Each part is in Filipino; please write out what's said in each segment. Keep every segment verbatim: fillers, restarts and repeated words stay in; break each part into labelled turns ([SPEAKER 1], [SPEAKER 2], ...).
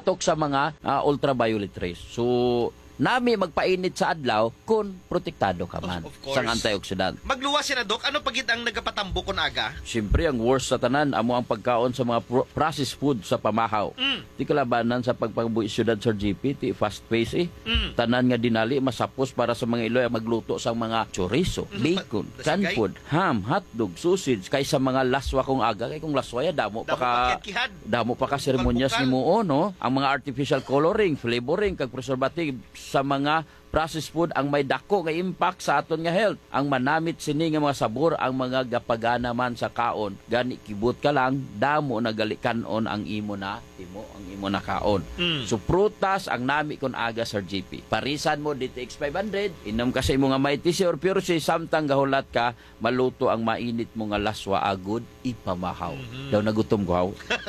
[SPEAKER 1] batok sa mga uh, ultraviolet rays. So nami magpainit sa adlaw kung protektado ka man sa antioxidant.
[SPEAKER 2] Magluwas na, Dok. Ano pagit ang nagapatambo kon aga?
[SPEAKER 1] Siyempre, ang worst sa tanan, amo ang pagkaon sa mga pro- processed food sa pamahaw.
[SPEAKER 2] Mm.
[SPEAKER 1] Di kalabanan sa pagpangbuhi syudad sa G P, ti fast pace eh.
[SPEAKER 2] Mm.
[SPEAKER 1] Tanan nga dinali, masapos para sa mga Iloy magluto sa mga chorizo, bacon, canned food, ham, hotdog, sausage, kaysa mga laswa kong aga. Kay kung laswa ya, damo pa ka, damo pa ka seremonyas ni mo, no? Ang mga artificial coloring, flavoring, kag preservative, sa mga processed food ang may dako nga impact sa aton nga health. Ang manamit sini nga mga sabor ang mga gapagana man sa kaon. Gani kibot ka lang, damo na galikanon ang imo na timo, ang imo na kaon.
[SPEAKER 2] Mm.
[SPEAKER 1] So prutas ang nami kon aga sa G P. Parisan mo D T X five hundred, inom ka sa imo nga may T C or pure C, samtang gahulat ka, maluto ang mainit mo nga laswa agud ipamahaw. Mm-hmm. Daw nagutom ko.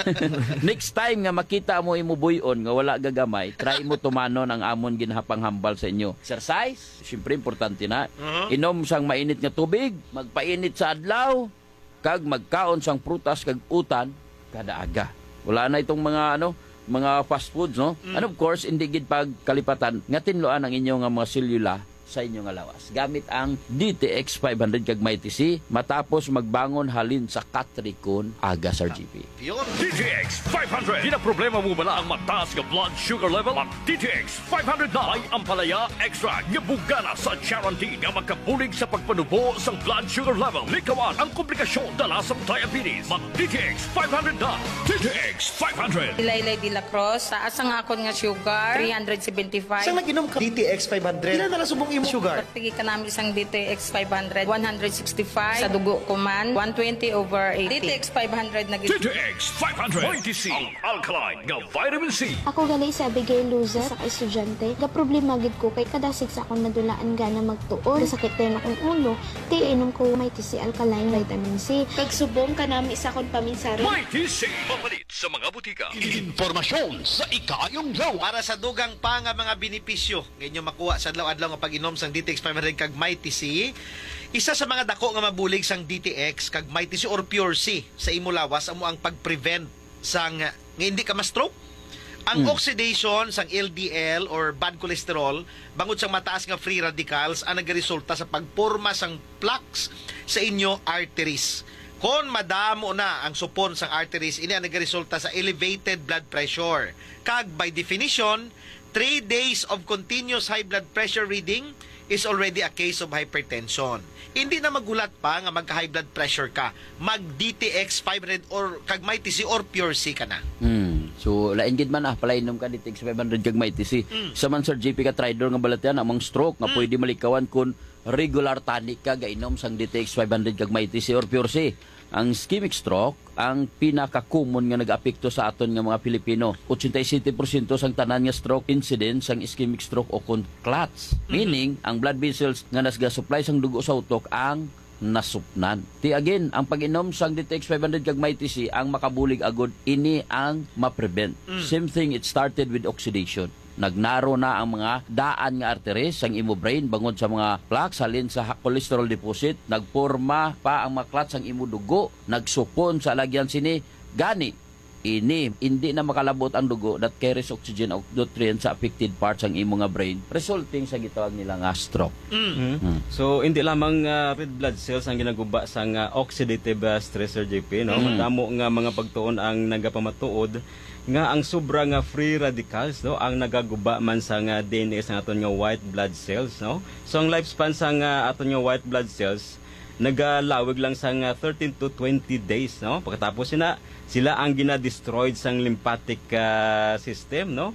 [SPEAKER 1] Next time nga makita mo imo buyon nga wala gagamay, try mo tumanon ang amon ginhapang hambal sa inyo. Exercise, siyempre importante na. Uh-huh. Inom sang mainit nga tubig, magpainit sa adlaw, kag magkaon sang prutas kag utan kada aga. Wala na itong mga ano, mga fast foods, no? Mm. And of course, hindi gid pag kalipatan nga tinloan ang inyo nga mga selula sa inyo nga lawas. Gamit ang D T X five hundred kag may T C matapos magbangon halin sa katrikon aga sa G P.
[SPEAKER 3] D T X five hundred. Di na problema mo bala ang mataas nga blood sugar level? Ang D T X five hundred na ay ampalaya extra nga bugana sa guarantee nga magkabulig sa pagpanubo sa blood sugar level. Likawan ang komplikasyon dala sa diabetes. Mag D T X five hundred na. D T X five hundred.
[SPEAKER 4] Ilaylay de la Cruz, taas ang akon nga sugar, three seventy-five.
[SPEAKER 2] Saan nag-inom ka? D T X five hundred. Ilan na lang subong imo sugar?
[SPEAKER 4] Pagpigi ka namin isang D T X five hundred, one sixty-five. Sa dugo ko man, one twenty over eighty. D T X five hundred na
[SPEAKER 3] D T X five hundred. May T C. Ang alkaline nga vitamin C.
[SPEAKER 5] Ako gali sa Abigail Loser sa estudyante. Ga problema gid ko kay kadasig sa akong nadulaan gana magtuon. Sakit din akong ulo. Ti inom ko may T C alkaline vitamin C. Kag subong ka nami sa akong paminsari.
[SPEAKER 3] May T C. Mapalit sa mga butika. Informasyon sa ikayong law.
[SPEAKER 2] Para sa dugang pa nga mga benepisyo ngayon makuha sa adlaw-adlaw nga pag-inom sang D T X five hundred kag may T C. Isa sa mga dako nga mabulig sang D T X kag may T C or pure C sa imo lawas amo ang pag-prevent sang nga hindi ka ma-stroke. Ang mm. oxidation sang L D L or bad cholesterol bangod sang mataas nga free radicals ang nagaresulta sa pagporma sang plaques sa inyo arteries. Kon madamo na ang supon sang arteries, ini ang nagaresulta sa elevated blood pressure. Kag by definition, three days of continuous high blood pressure reading is already a case of hypertension. Hindi na magulat pa nga magka-high blood pressure ka. Mag-D T X five hundred or kag may T C or pure C ka na.
[SPEAKER 1] Hmm. So, lain gid man ah, palainom ka D T X five hundred kag may T C. Mm. Sa man Sir G P ka tridor nga balatyan among stroke nga mm. pwede malikawan kun regular tonic ka gainom sang D T X five hundred kag may T C or pure C. Ang ischemic stroke, ang pinaka-common nga nag-apekto sa aton nga mga Pilipino. eighty-seven percent sang tanan nga stroke incidence sang ischemic stroke o kun clots. Mm-hmm. Meaning, ang blood vessels nga nasga-supply sang dugo sa utok ang nasupnan. Ti again, ang pag-inom sang D T X five hundred kag may T C ang makabulig agud ini ang ma-prevent. Mm. Same thing, it started with oxidation. Nagnaro na ang mga daan nga arteries sang imo brain bangod sa mga plaques halin sa cholesterol deposit, nagporma pa ang mga clots sang imo dugo, nagsupon sa lagyan sini gani ini hindi na makalabot ang dugo that carries oxygen o nutrients sa affected parts ang imo nga brain resulting sa gitawag nila nga stroke.
[SPEAKER 6] Mm. Mm. So hindi lamang uh, red blood cells ang ginaguba sa uh, oxidative uh, stress, Sir J P, no? Mm. Madamo nga mga pagtuon ang nagapamatuod nga ang sobra nga free radicals, no, ang nagaguba man sa nga D N A sa aton nga white blood cells, no. So ang lifespan sa nga aton nga white blood cells nagalawig lang sa nga thirteen to twenty days, no. Pagkatapos sina sila ang gina-destroyed sang lymphatic uh, system, no.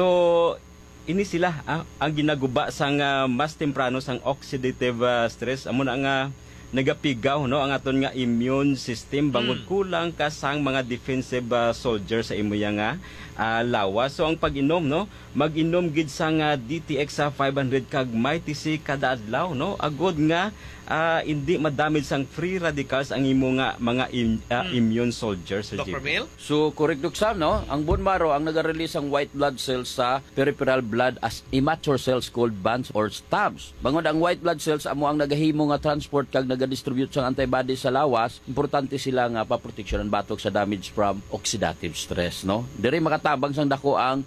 [SPEAKER 6] So ini sila ah, ang ginaguba sa nga mas temprano sang oxidative uh, stress amo na nga nagapigaw, no, ang aton nga immune system bangod kulang ka sang mga defensive uh, soldiers sa imo nga uh, lawas. So ang pag-inom, no, mag-inom gid sa nga D T X sa five hundred kag may T C kada adlaw, no, agod nga uh, hindi madamage sang free radicals ang imo nga mga im, uh, immune soldiers, Sir
[SPEAKER 2] Doctor Mel?
[SPEAKER 1] So correct Duksam, no, ang bone marrow ang naga-release ang white blood cells sa peripheral blood as immature cells called bands or stubs. Bangod ang white blood cells amo ang nagahimo nga transport kag naga-distribute sang antibodies sa lawas, importante sila nga paproteksyonan batok sa damage from oxidative stress, no. Diri makatabang sang dako ang